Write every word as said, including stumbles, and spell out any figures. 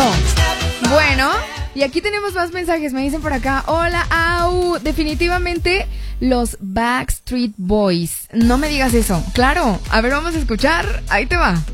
Bueno, y aquí tenemos más mensajes. Me dicen por acá: hola, au, definitivamente los Backstreet Boys. No me digas eso. Claro, a ver, vamos a escuchar. Ahí te va.